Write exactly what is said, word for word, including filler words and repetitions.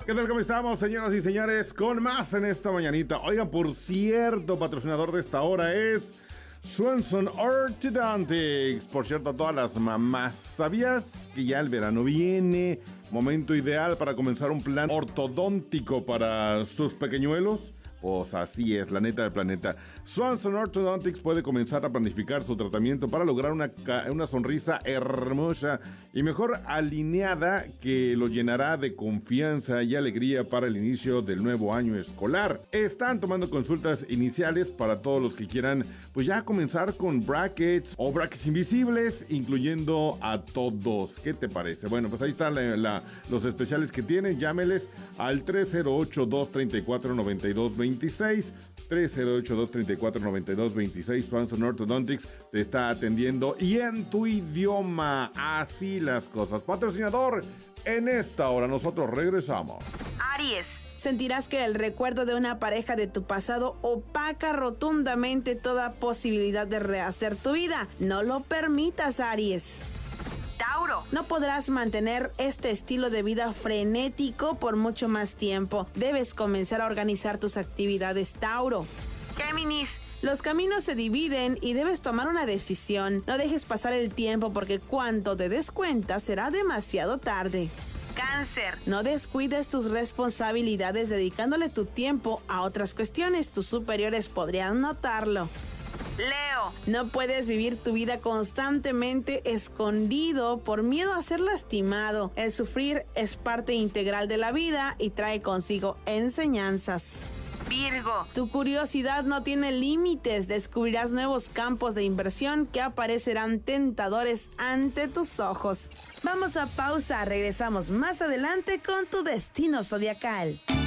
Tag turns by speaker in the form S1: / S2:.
S1: ¿Qué tal? ¿Cómo estamos, señoras y señores? Con más en esta mañanita. Oigan, por cierto, patrocinador de esta hora es Swanson Orthodontics. Por cierto, a todas las mamás, ¿sabías que ya el verano viene? Momento ideal para comenzar un plan ortodóntico para sus pequeñuelos. Pues así es, la neta del planeta. Swanson Orthodontics puede comenzar a planificar su tratamiento para lograr una, una sonrisa hermosa y mejor alineada que lo llenará de confianza y alegría para el inicio del nuevo año escolar. Están tomando consultas iniciales para todos los que quieran pues ya comenzar con brackets o brackets invisibles, incluyendo a todos. ¿Qué te parece? Bueno, pues ahí están la, la, los especiales que tienen. Llámeles al tres cero ocho, dos tres cuatro, nueve dos dos seis, tres cero ocho, dos tres cuatro, nueve dos dos seis. Swanson Orthodontics te está atendiendo y en tu idioma. Así las cosas. Patrocinador, en esta hora nosotros regresamos.
S2: Aries. Sentirás que el recuerdo de una pareja de tu pasado opaca rotundamente toda posibilidad de rehacer tu vida. No lo permitas, Aries. Tauro. No podrás mantener este estilo de vida frenético por mucho más tiempo. Debes comenzar a organizar tus actividades, Tauro. Géminis. Los caminos se dividen y debes tomar una decisión. No dejes pasar el tiempo porque cuando te des cuenta será demasiado tarde. Cáncer. No descuides tus responsabilidades dedicándole tu tiempo a otras cuestiones. Tus superiores podrían notarlo. Leo. No puedes vivir tu vida constantemente escondido por miedo a ser lastimado. El sufrir es parte integral de la vida y trae consigo enseñanzas. Virgo. Tu curiosidad no tiene límites. Descubrirás nuevos campos de inversión que aparecerán tentadores ante tus ojos. Vamos a pausa. Regresamos más adelante con tu destino zodiacal.